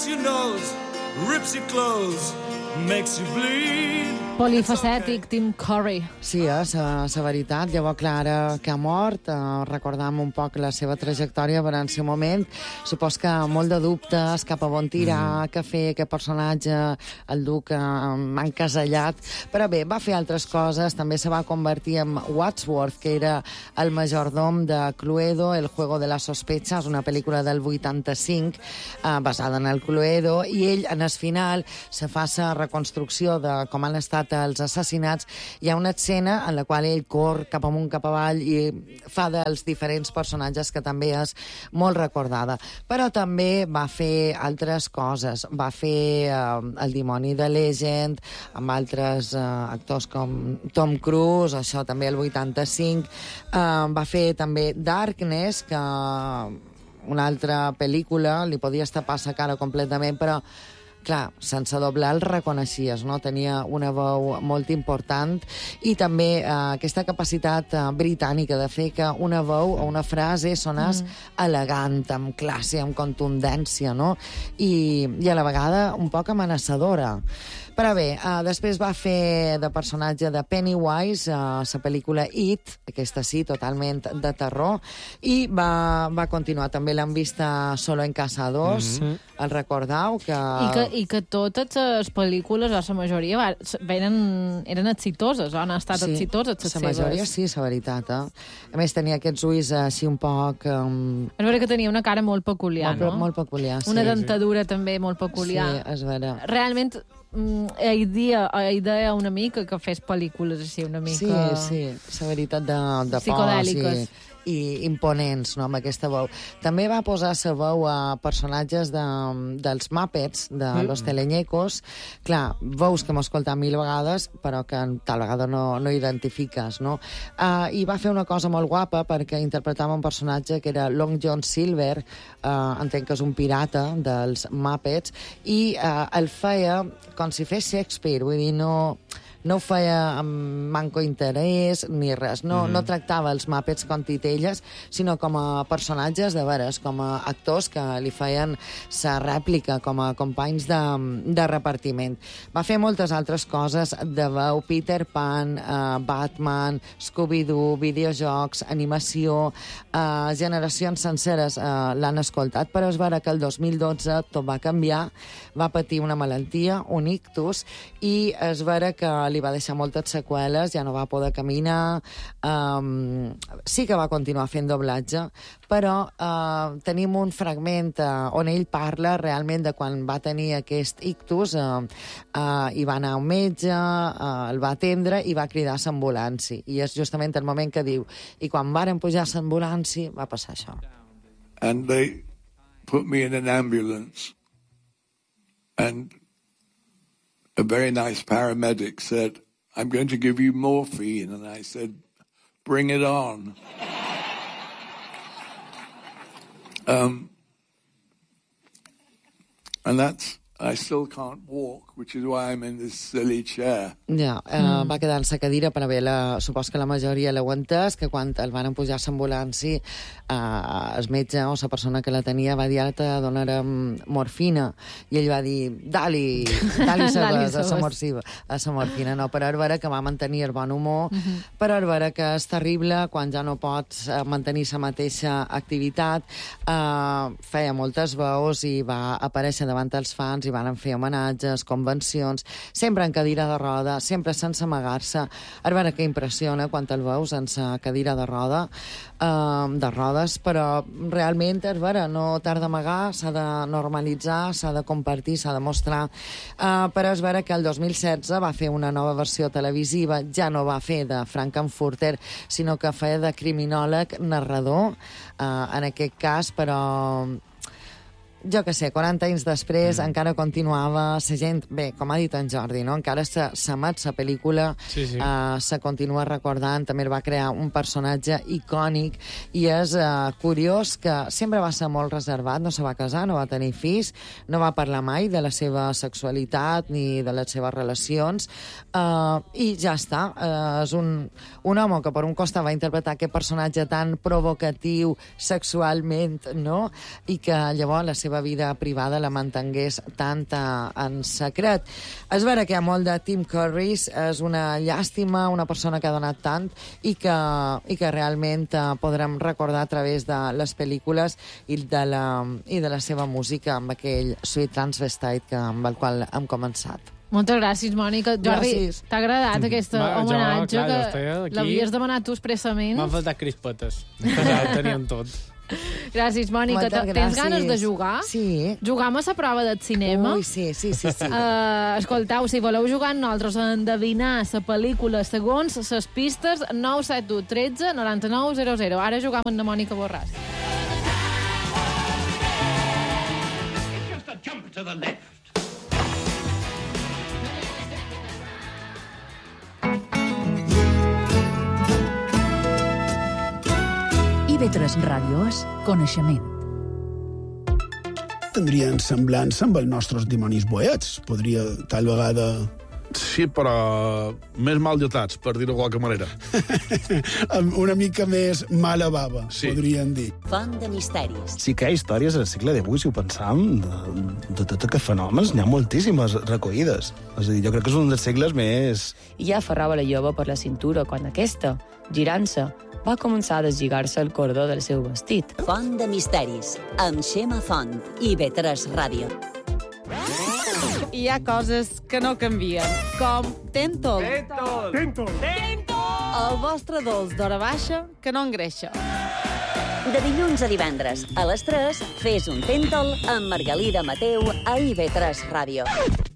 your nose, rips your clothes, makes you bleed. Polifacètic, Tim Curry. Sí, la veritat. Llavors, Clara, que ha mort, recordam un poc la seva trajectòria, però en el seu moment supos que molt de dubtes cap a on tirar, què fer, aquest personatge, el duc m'ha encasellat. Però bé, va fer altres coses, també se va convertir en Wadsworth, que era el majordom de Cluedo, El juego de la sospecha, és una pel·lícula del 85, basada en el Cluedo, i ell, en el final, se fa la reconstrucció de com han estat els assassinats. Hi ha una escena en la qual ell cor cap amunt, cap avall i fa dels diferents personatges, que també és molt recordada. Però també va fer altres coses. Va fer El dimoni de Legend, amb altres actors com Tom Cruise, això també el 85. Va fer també Darkness, que una altra pel·lícula, li podia tapar la cara completament, però clar, sense doblar el reconeixies, no? Tenia una veu molt important i també aquesta capacitat britànica de fer que una veu o una frase sonés elegant, amb classe, amb contundència, no? I a la vegada un poc amenaçadora. Però bé, després va fer de personatge de Pennywise la pel·lícula It, aquesta sí, totalment de terror, i va continuar. També l'han vist Solo en Casa 2, el recordeu? I que totes les pel·lícules, o la majoria, eren exitoses, o han estat exitoses, les seves. La majoria sí, la veritat. A més, tenia aquests ulls així un poc... És vera que tenia una cara molt peculiar, no? Molt peculiar, sí. Una dentadura també molt peculiar. Sí, és vera. Realment, idea una mica que fes pel·lícules així una mica... Sí, la veritat de psicodèliques. I imponents, no?, amb aquesta veu. També va posar la veu a personatges dels Muppets, de Los Teleñecos. Clar, veus que hem escoltat 1000 vegades, però que tal vegada no identifiques, no? I va fer una cosa molt guapa, perquè interpretava un personatge que era Long John Silver, entenc que és un pirata dels Muppets, i el feia com si fes Shakespeare, vull dir, no ho feia amb manco interès ni res. No tractava els Muppets com titelles, sinó com a personatges de veres, com a actors que li feien sa rèplica, com a companys de repartiment. Va fer moltes altres coses de veu: Peter Pan, Batman, Scooby-Doo, videojocs, animació, generacions senceres l'han escoltat, però és vera que el 2012 tot va canviar, va patir una malaltia, un ictus, i és vera que li va deixar moltes seqüeles, ja no va poder caminar, sí que va continuar fent doblatge, però tenim un fragment on ell parla realment de quan va tenir aquest ictus, i va anar a un metge, el va atendre i va cridar a l'ambulància. I és justament el moment que diu, i quan varen pujar a l'ambulància va passar això. And they put me in an ambulance and a very nice paramedic said, I'm going to give you morphine. And I said, bring it on. And I still can't walk, which is why I'm in this silly chair. Ja, va quedar en sa cadira, però bé, supos que la majoria l'heu entès, que quan el van pujar a l'ambulància, el metge o la persona que la tenia va dir, ara te donarem morfina, i ell va dir, dali sabes, a la morfina, no, però és vera que va mantenir el bon humor, però és vera que és terrible quan ja no pots mantenir la mateixa activitat. Feia moltes veus i va aparèixer davant els fans i van fer homenatges, convencions, sempre en cadira de roda, sempre sense amagar-se. És vera que impressiona quan el veus en sa cadira de rodes, però realment és vera, no t'has d'amagar, s'ha de normalitzar, s'ha de compartir, s'ha de mostrar. Però és vera que el 2016 va fer una nova versió televisiva, ja no va fer de Frankenfurter, sinó que feia de criminòleg narrador, en aquest cas, però jo que sé, 40 anys després encara continuava la gent, bé, com ha dit en Jordi, no? Encara s'emet la pel·lícula, se continua recordant, també el va crear un personatge icònic, i és curiós que sempre va ser molt reservat, no se va casar, no va tenir fills, no va parlar mai de la seva sexualitat ni de les seves relacions, i ja està. És un home que per un costat va interpretar aquest personatge tan provocatiu sexualment, no? I que llavors la seva seva vida privada la mantingués tant en secret. És vera que hi ha molt de Tim Curry, és una llàstima, una persona que ha donat tant i que realment podrem recordar a través de les pel·lícules i de la seva música amb aquell Sweet Transvestite amb el qual hem començat. Moltes gràcies, Mònica. Jordi, t'ha agradat aquest homenatge que l'havies demanat tu expressament? M'han faltat crispetes. Ja ho teníem tot. Gràcies, Mònica. Tens ganes de jugar? Sí. Jugar a la prova del cinema? Ui, sí. Escolteu, si voleu jugar amb nosaltres a endevinar la pel·lícula segons les pistes, 971 13 99 00. Ara jugam amb la Mònica Borràs. It's just a jump to the left. IB3 Ràdio és coneixement. Tindrien semblança amb els nostres dimonis boets. Podria, tal vegada... Sí, però més mal dotats, per dir-ho de qualque manera. Una mica més mala bava, sí. Podríem dir. Font de misteris. Sí que hi ha històries al segle XVIII, si ho pensam, de tots aquests fenòmens. N'hi ha moltíssimes recollides. És a dir, jo crec que és un dels segles més... I ja aferrava la jove per la cintura quan aquesta, girant-se, va començar a deslligar-se el cordó del seu vestit. Font de misteris, amb Xema Font i IB3 Ràdio. Hi ha coses que no canvien, com Tentol. Tentol. El vostre dolç d'hora baixa que no engreixa. De dilluns a divendres, a les 3, fes un Tentol amb Margalida Mateu a IB3 Ràdio.